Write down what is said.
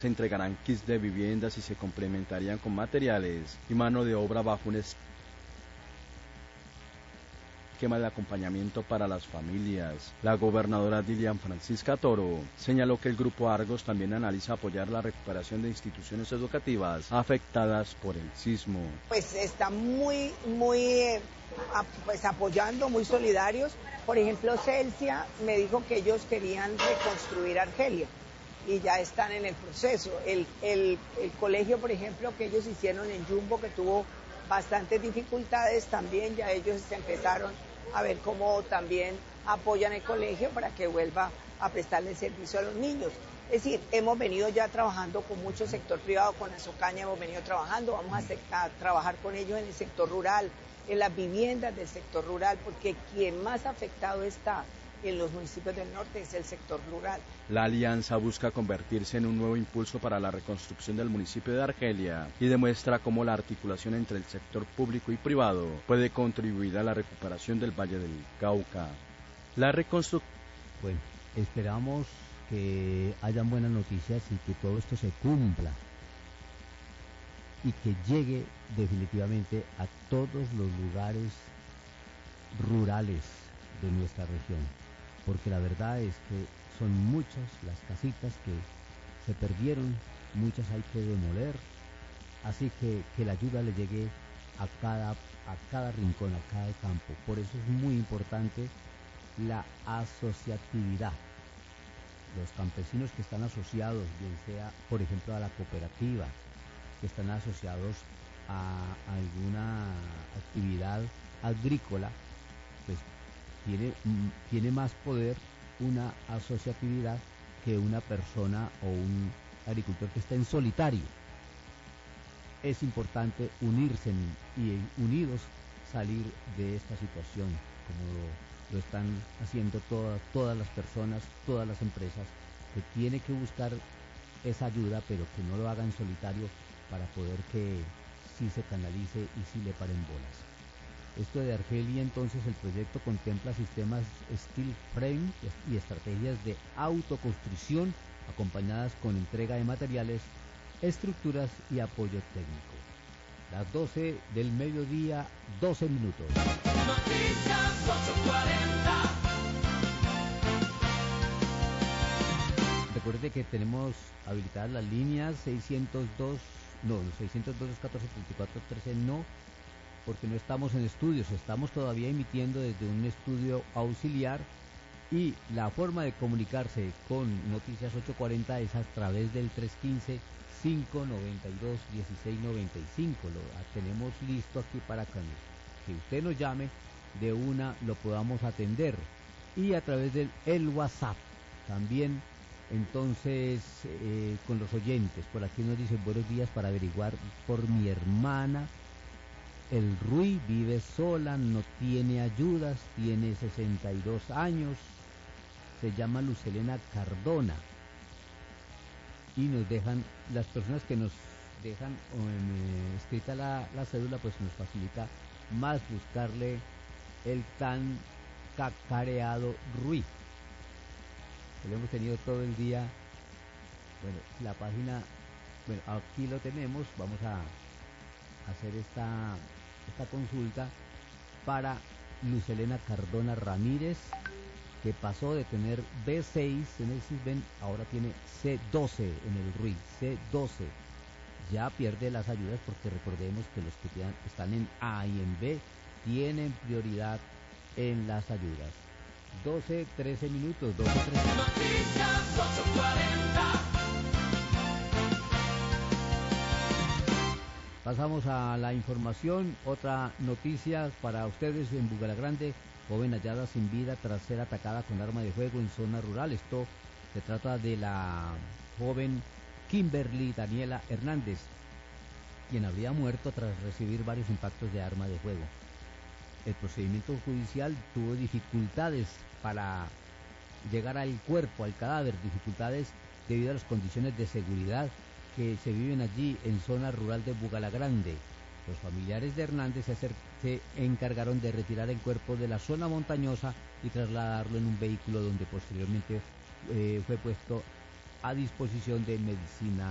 Se entregarán kits de viviendas y se complementarían con materiales y mano de obra bajo un esquema de acompañamiento para las familias. La gobernadora Dilian Francisca Toro señaló que el Grupo Argos también analiza apoyar la recuperación de instituciones educativas afectadas por el sismo. Pues están muy apoyando, muy solidarios. Por ejemplo, Celsia me dijo que ellos querían reconstruir Argelia y ya están en el proceso. El colegio, por ejemplo, que ellos hicieron en Yumbo, que tuvo bastantes dificultades, también ya ellos empezaron a ver cómo también apoyan el colegio para que vuelva a prestarle servicio a los niños. Es decir, hemos venido ya trabajando con mucho sector privado, con Azocaña hemos venido trabajando, vamos a trabajar con ellos en el sector rural, en las viviendas del sector rural, porque quien más afectado está en los municipios del norte es el sector rural. La alianza busca convertirse en un nuevo impulso para la reconstrucción del municipio de Argelia y demuestra cómo la articulación entre el sector público y privado puede contribuir a la recuperación del Valle del Cauca. Bueno, esperamos que hayan buenas noticias y que todo esto se cumpla y que llegue definitivamente a todos los lugares rurales de nuestra región, porque la verdad es que son muchas las casitas que se perdieron, muchas hay que demoler, así que la ayuda le llegue a cada rincón, a cada campo. Por eso es muy importante la asociatividad. Los campesinos que están asociados, bien sea, por ejemplo, a la cooperativa, que están asociados a alguna actividad agrícola, pues tiene más poder una asociatividad que una persona o un agricultor que está en solitario. Es importante unirse y unidos salir de esta situación, como lo están haciendo todas las personas, todas las empresas, que tienen que buscar esa ayuda, pero que no lo hagan en solitario para poder que sí se canalice y sí le paren bolas. Esto de Argelia, entonces, el proyecto contempla sistemas steel frame y estrategias de autoconstrucción acompañadas con entrega de materiales, estructuras y apoyo técnico. Las 12 del mediodía, 12 minutos. Noticias 8:40. Recuerde que tenemos habilitadas las líneas 602 es 1434-13 no, porque no estamos en estudios, estamos todavía emitiendo desde un estudio auxiliar, y la forma de comunicarse con Noticias 840 es a través del 315-592-1695. Lo tenemos listo aquí para que usted nos llame, de una lo podamos atender, y a través del WhatsApp también. Entonces, con los oyentes, por aquí nos dicen buenos días para averiguar por mi hermana. El Rui vive sola, no tiene ayudas, tiene 62 años, se llama Lucelena Cardona. Y nos dejan, las personas que nos dejan escrita la cédula, pues nos facilita más buscarle el tan cacareado Rui. Lo hemos tenido todo el día. Bueno, la página, bueno, aquí lo tenemos. Vamos a hacer esta consulta para Lucelena Cardona Ramírez, que pasó de tener B6 en el CISBEN, ahora tiene C12 en el RUI, C12. Ya pierde las ayudas, porque recordemos que los que están en A y en B tienen prioridad en las ayudas. 12-13 minutos, 12-13. Noticias 8:40. Pasamos a la información. Otra noticia para ustedes en Bugalagrande: joven hallada sin vida tras ser atacada con arma de fuego en zona rural. Esto se trata de la joven Kimberly Daniela Hernández, quien habría muerto tras recibir varios impactos de arma de fuego. El procedimiento judicial tuvo dificultades para llegar al cuerpo, al cadáver, dificultades debido a las condiciones de seguridad que se viven allí en zona rural de Bugalagrande. Los familiares de Hernández se encargaron de retirar el cuerpo de la zona montañosa y trasladarlo en un vehículo donde posteriormente fue puesto a disposición de medicina